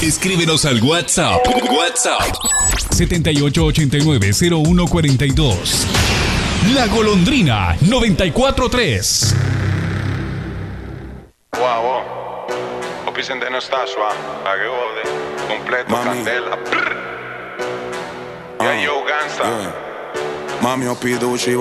Escríbenos al WhatsApp. WhatsApp 7889-0142. La Golondrina 943. Wow. Vicente no está suave, pa' que jode, completo, candela. Y yo, gangsta. Mami, ho piduci